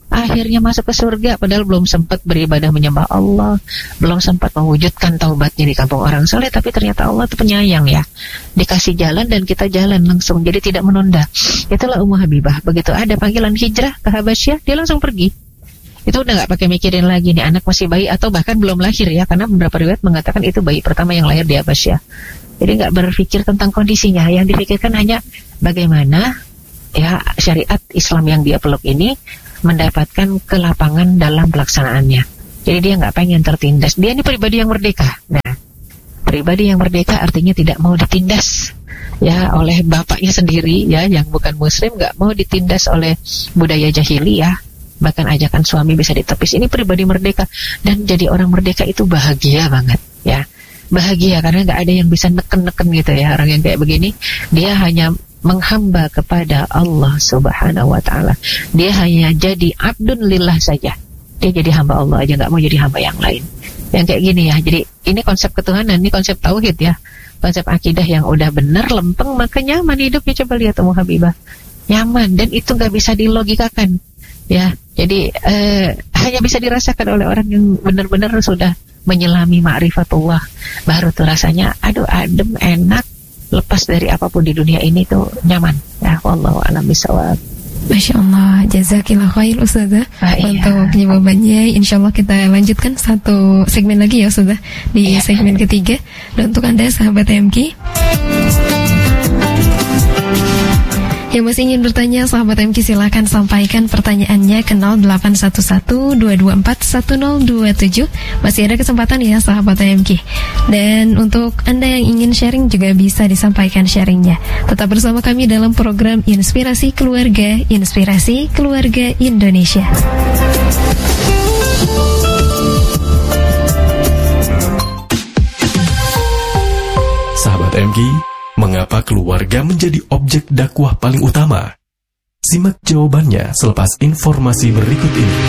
akhirnya masuk ke surga padahal belum sempat beribadah menyembah Allah, belum sempat mewujudkan taubatnya di kampung orang soleh, tapi ternyata Allah itu penyayang ya, dikasih jalan dan kita jalan langsung, jadi tidak menunda. Itulah Ummu Habibah, begitu ada panggilan hijrah ke Habasyah dia langsung pergi. Itu udah gak pakai mikirin lagi nih anak masih bayi atau bahkan belum lahir ya, karena beberapa riwayat mengatakan itu bayi pertama yang lahir di Habasyah. Jadi gak berpikir tentang kondisinya, yang dipikirkan hanya bagaimana ya syariat Islam yang dia peluk ini mendapatkan kelapangan dalam pelaksanaannya. Jadi dia nggak pengen tertindas. Dia ini pribadi yang merdeka. Nah, pribadi yang merdeka artinya tidak mau ditindas ya oleh bapaknya sendiri ya, yang bukan Muslim, nggak mau ditindas oleh budaya jahiliyah. Bahkan ajakan suami bisa ditepis. Ini pribadi merdeka, dan jadi orang merdeka itu bahagia banget ya. Bahagia karena nggak ada yang bisa neken-neken gitu ya. Orang yang kayak begini, dia hanya menghamba kepada Allah Subhanahu wa ta'ala. Dia hanya jadi abdun lillah saja. Dia jadi hamba Allah aja, gak mau jadi hamba yang lain. Yang kayak gini ya. Jadi ini konsep ketuhanan, ini konsep tauhid ya. Konsep akidah yang udah benar, lempeng, maka nyaman hidupnya. Coba lihat Ummu Habibah, nyaman, dan itu gak bisa dilogikakan ya. Jadi eh, hanya bisa dirasakan oleh orang yang benar-benar sudah menyelami ma'rifatullah. Baru tuh rasanya aduh adem, enak, lepas dari apapun di dunia ini tuh nyaman ya. Wallahu a'lam bishawab. Masya Allah, jazakillah khair Ustazah ah, iya. Untuk jawabannya. Insya Allah kita lanjutkan satu segmen lagi ya Ustazah, di iya. segmen ketiga. Dan untuk Anda sahabat M K yang masih ingin bertanya, sahabat M K silakan sampaikan pertanyaannya ke nol delapan satu satu dua dua empat satu nol dua tujuh. Masih ada kesempatan ya sahabat M K. Dan untuk Anda yang ingin sharing juga bisa disampaikan sharingnya. Tetap bersama kami dalam program Inspirasi Keluarga, Inspirasi Keluarga Indonesia. Sahabat M K, mengapa keluarga menjadi objek dakwah paling utama? Simak jawabannya selepas informasi berikut ini.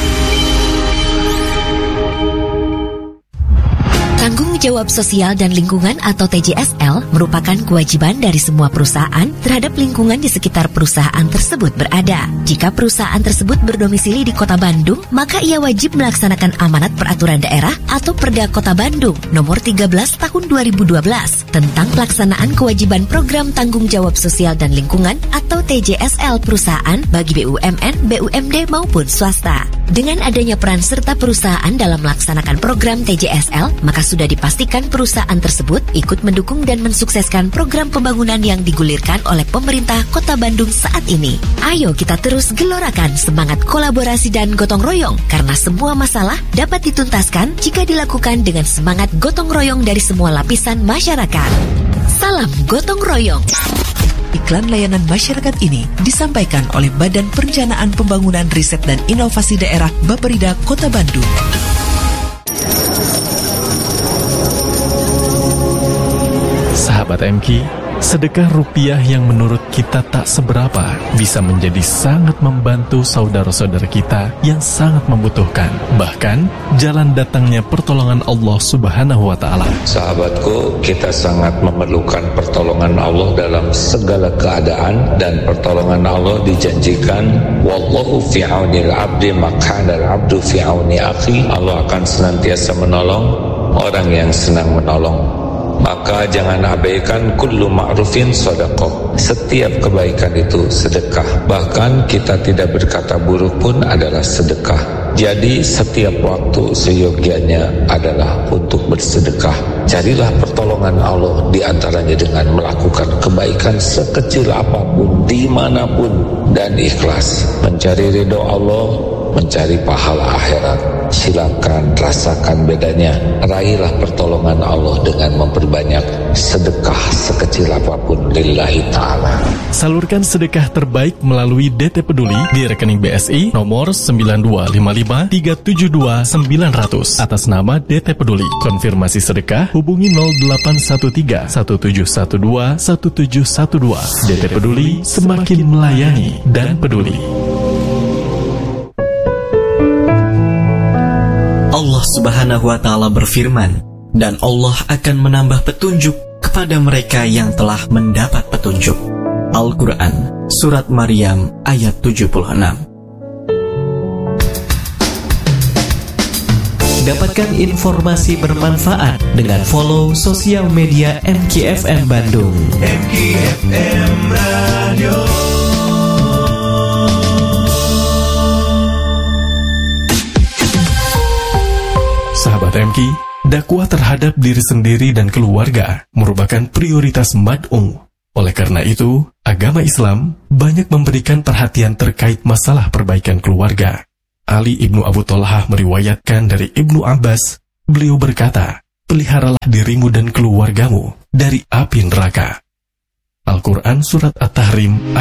Tanggung jawab sosial dan lingkungan atau T J S L merupakan kewajiban dari semua perusahaan terhadap lingkungan di sekitar perusahaan tersebut berada. Jika perusahaan tersebut berdomisili di Kota Bandung, maka ia wajib melaksanakan amanat peraturan daerah atau Perda Kota Bandung nomor tiga belas tahun dua ribu dua belas tentang pelaksanaan kewajiban program tanggung jawab sosial dan lingkungan atau T J S L perusahaan bagi B U M N, B U M D maupun swasta. Dengan adanya peran serta perusahaan dalam melaksanakan program T J S L, maka sudah dipastikan perusahaan tersebut ikut mendukung dan mensukseskan program pembangunan yang digulirkan oleh pemerintah Kota Bandung saat ini. Ayo kita terus gelorakan semangat kolaborasi dan gotong royong, karena semua masalah dapat dituntaskan jika dilakukan dengan semangat gotong royong dari semua lapisan masyarakat. Salam gotong royong. Iklan layanan masyarakat ini disampaikan oleh Badan Perencanaan Pembangunan Riset dan Inovasi Daerah Bapperida Kota Bandung. Sahabat M K, sedekah rupiah yang menurut kita tak seberapa bisa menjadi sangat membantu saudara-saudara kita yang sangat membutuhkan. Bahkan jalan datangnya pertolongan Allah Subhanahu wa ta'ala. Sahabatku, kita sangat memerlukan pertolongan Allah dalam segala keadaan, dan pertolongan Allah dijanjikan wallahu fi aunil abdi maq'anal abdu fi auni akhi. Allah akan senantiasa menolong orang yang senang menolong. Maka jangan abaikan kullu ma'rufin sedekah. Setiap kebaikan itu sedekah. Bahkan kita tidak berkata buruk pun adalah sedekah. Jadi setiap waktu seyogianya adalah untuk bersedekah. Carilah pertolongan Allah di antaranya dengan melakukan kebaikan sekecil apapun, dimanapun, dan ikhlas. Mencari ridho Allah, mencari pahala akhirat. Silakan rasakan bedanya. Raihlah pertolongan Allah dengan memperbanyak sedekah sekecil apapun lillahi ta'ala. Salurkan sedekah terbaik melalui D T Peduli di rekening B S I nomor sembilan dua lima lima tiga tujuh dua sembilan nol nol atas nama D T Peduli. Konfirmasi sedekah hubungi nol delapan satu tiga satu tujuh satu dua satu tujuh satu dua. D T Peduli, semakin melayani dan peduli. Allah Subhanahu wa ta'ala berfirman, dan Allah akan menambah petunjuk kepada mereka yang telah mendapat petunjuk. Al-Quran, Surat Maryam ayat tujuh puluh enam. Dapatkan informasi bermanfaat dengan follow sosial media M K F M Bandung. M K F M Radio. Sahabat M K, dakwah terhadap diri sendiri dan keluarga merupakan prioritas mad'u. Oleh karena itu, agama Islam banyak memberikan perhatian terkait masalah perbaikan keluarga. Ali ibnu Abu Thalhah meriwayatkan dari Ibnu Abbas, beliau berkata, peliharalah dirimu dan keluargamu dari api neraka. Al-Quran Surat At-Tahrim ayat